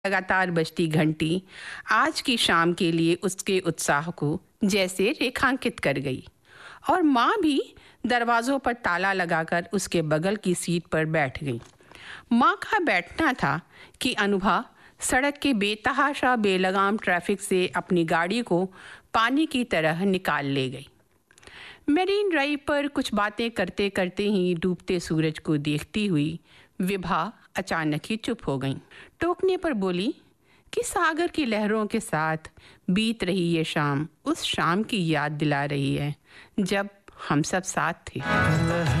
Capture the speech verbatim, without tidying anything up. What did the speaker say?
लगातार बजती घंटी आज की शाम के लिए उसके उत्साह को जैसे रेखांकित कर गई और माँ भी दरवाजों पर ताला लगाकर उसके बगल की सीट पर बैठ गई। माँ का बैठना था कि अनुभा सड़क के बेतहाशा बेलगाम ट्रैफिक से अपनी गाड़ी को पानी की तरह निकाल ले गई। मेरीन ड्राइव पर कुछ बातें करते करते ही डूबते सूरज को देखती हुई विभा अचानक ही चुप हो गई। टोकने पर बोली कि सागर की लहरों के साथ बीत रही ये शाम उस शाम की याद दिला रही है जब हम सब साथ थे।